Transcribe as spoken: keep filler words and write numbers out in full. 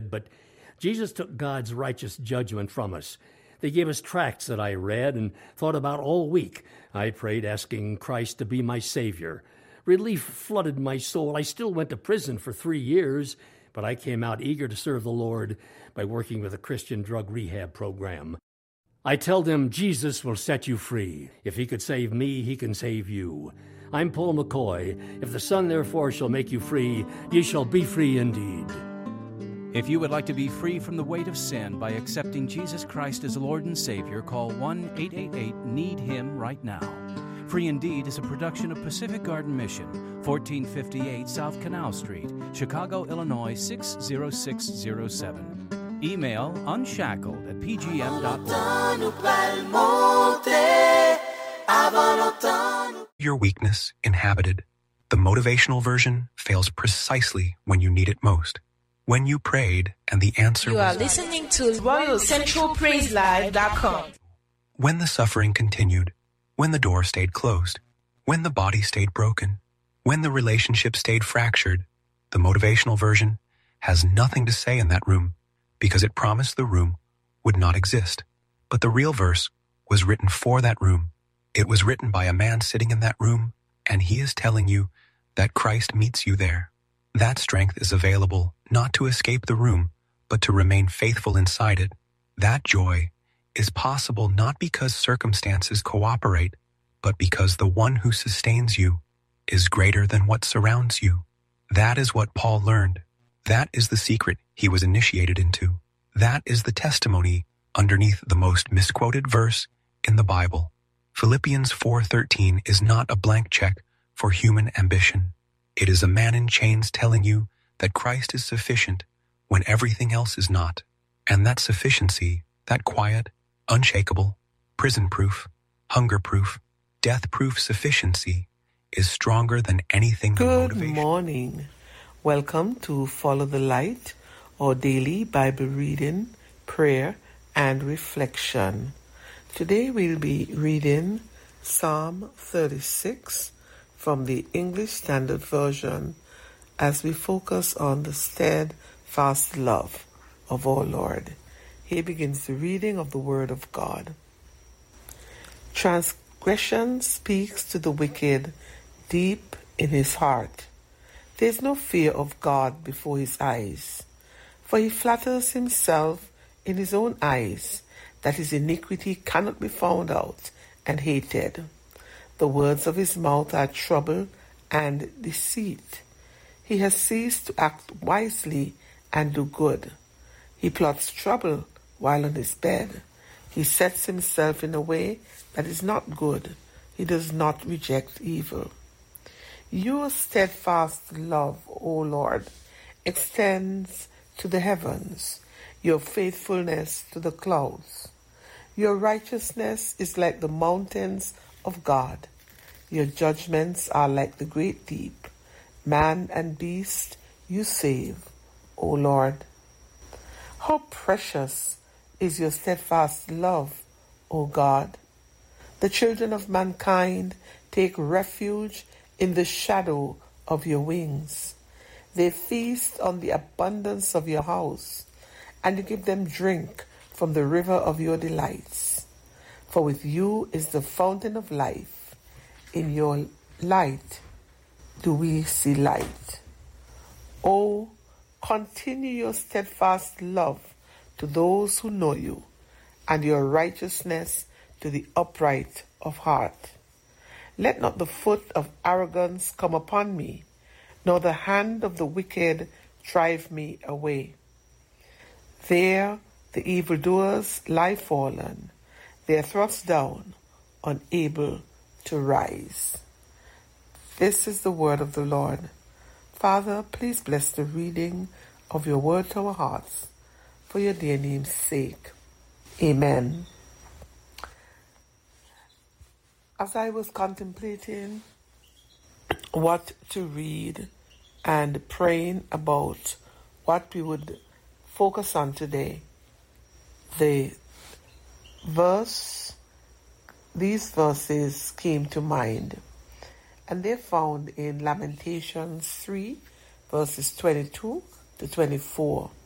But Jesus took God's righteous judgment from us. They gave us tracts that I read and thought about all week. I prayed asking Christ to be my Savior. Relief flooded my soul. I still went to prison for three years, but I came out eager to serve the Lord by working with a Christian drug rehab program. I tell them Jesus will set you free. If he could save me, he can save you. I'm Paul McCoy. If the Son therefore shall make you free, ye shall be free indeed. If you would like to be free from the weight of sin by accepting Jesus Christ as Lord and Savior, call one eight eight eight need him right now. Free Indeed is a production of Pacific Garden Mission, fourteen fifty-eight South Canal Street, Chicago, Illinois six zero six zero seven. Email unshackled at p g m dot org. Your weakness inhabited. The motivational version fails precisely when you need it most. When you prayed and the answer you was... You are listening to Royal Central Praise Live dot com. When the suffering continued, when the door stayed closed, when the body stayed broken, when the relationship stayed fractured, the motivational version has nothing to say in that room because it promised the room would not exist. But the real verse was written for that room. It was written by a man sitting in that room, and he is telling you that Christ meets you there. That strength is available not to escape the room, but to remain faithful inside it. That joy is possible not because circumstances cooperate, but because the one who sustains you is greater than what surrounds you. That is what Paul learned. That is the secret he was initiated into. That is the testimony underneath the most misquoted verse in the Bible. Philippians four thirteen is not a blank check for human ambition. It is a man in chains telling you that Christ is sufficient when everything else is not. And that sufficiency, that quiet, unshakable, prison-proof, hunger-proof, death-proof sufficiency is stronger than anything. Good morning. Welcome to Follow the Light, our daily Bible reading, prayer, and reflection. Today we'll be reading Psalm thirty-six from the English Standard Version as we focus on the steadfast love of our Lord. Here begins the reading of the Word of God. Transgression speaks to the wicked deep in his heart. There is no fear of God before his eyes, for he flatters himself in his own eyes that his iniquity cannot be found out and hated. The words of his mouth are trouble and deceit. He has ceased to act wisely and do good. He plots trouble while on his bed. He sets himself in a way that is not good. He does not reject evil. Your steadfast love, O Lord, extends to the heavens, your faithfulness to the clouds. Your righteousness is like the mountains of God. Your judgments are like the great deep. Man and beast you save, O Lord. How precious is your steadfast love, O God. The children of mankind take refuge in the shadow of your wings. They feast on the abundance of your house, and you give them drink from the river of your delights. For with you is the fountain of life. In your light do we see light. Oh, continue your steadfast love to those who know you, and your righteousness to the upright of heart. Let not the foot of arrogance come upon me, nor the hand of the wicked drive me away. There the evildoers lie fallen, they are thrust down, unable to rise. This is the word of the Lord. Father, please bless the reading of your word to our hearts, for your dear name's sake. Amen. As I was contemplating what to read and praying about what we would focus on today, the verse, these verses came to mind, and they're found in Lamentations three, verses twenty-two to twenty-four.